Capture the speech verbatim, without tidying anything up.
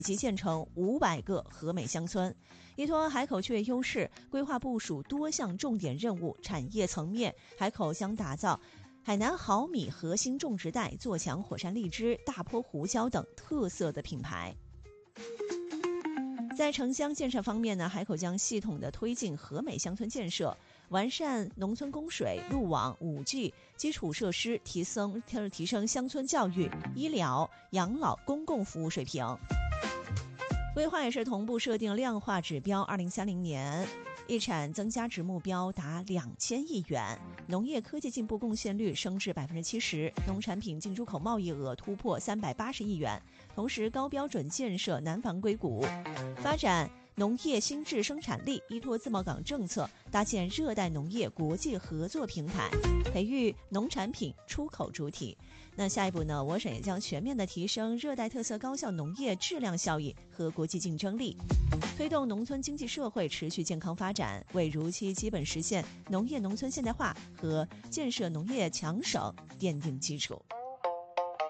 即建成五百个和美乡村。依托海口区域优势，规划部署多项重点任务。产业层面，海口将打造海南毫米核心种植带，做强火山荔枝、大坡胡椒等特色的品牌。在城乡建设方面呢，海口将系统的推进和美乡村建设，完善农村供水、路网、五 G 基础设施，提升提升乡村教育、医疗、养老公共服务水平。规划也是同步设定量化指标，二零三零年一产增加值目标达两千亿元，农业科技进步贡献率升至百分之七十，农产品进出口贸易额突破三百八十亿元。同时，高标准建设南方硅谷，发展农业新质生产力，依托自贸港政策，搭建热带农业国际合作平台，培育农产品出口主体。那下一步呢，我省也将全面的提升热带特色高效农业质量效益和国际竞争力，推动农村经济社会持续健康发展，为如期基本实现农业农村现代化和建设农业强省奠定基础。